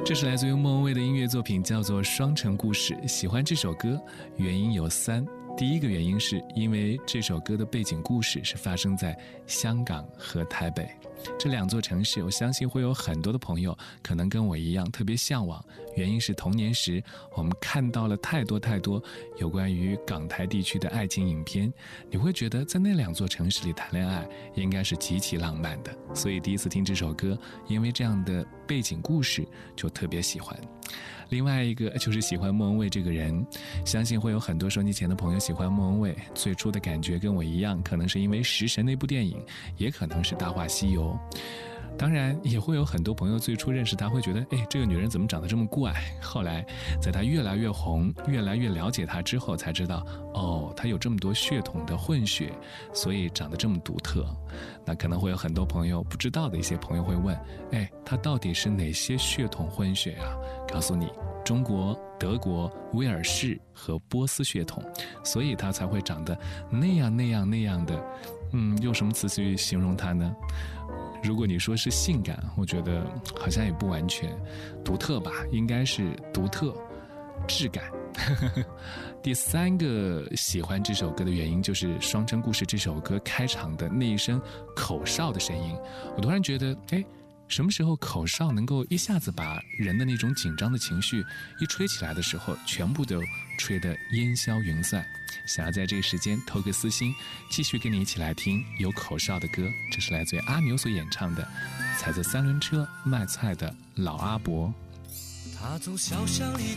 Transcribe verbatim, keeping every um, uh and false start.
这是来自于莫文蔚的音乐作品，叫做《双城故事》。喜欢这首歌原因有三，第一个原因是因为这首歌的背景故事是发生在香港和台北这两座城市，我相信会有很多的朋友可能跟我一样特别向往。原因是童年时我们看到了太多太多有关于港台地区的爱情影片，你会觉得在那两座城市里谈恋爱应该是极其浪漫的，所以第一次听这首歌，因为这样的背景故事就特别喜欢。另外一个就是喜欢莫文蔚这个人，相信会有很多收音机前的朋友喜欢莫文蔚，最初的感觉跟我一样，可能是因为食神那部电影，也可能是大话西游。当然也会有很多朋友最初认识她会觉得，哎，这个女人怎么长得这么怪，后来在她越来越红，越来越了解她之后才知道，哦，她有这么多血统的混血，所以长得这么独特。那可能会有很多朋友不知道的一些朋友会问，哎，她到底是哪些血统混血啊？告诉你，中国、德国、威尔士和波斯血统，所以她才会长得那样那样那样的。嗯，用什么词去形容她呢？如果你说是性感，我觉得好像也不完全。独特吧，应该是独特质感。第三个喜欢这首歌的原因就是《双城故事》这首歌开场的那一声口哨的声音，我突然觉得，哎，什么时候口哨能够一下子把人的那种紧张的情绪一吹起来的时候，全部都吹得烟消云散。想要在这个时间投个私心，继续跟你一起来听有口哨的歌，这是来自于阿牛所演唱的《踩着三轮车卖菜的老阿伯》。 他从小巷里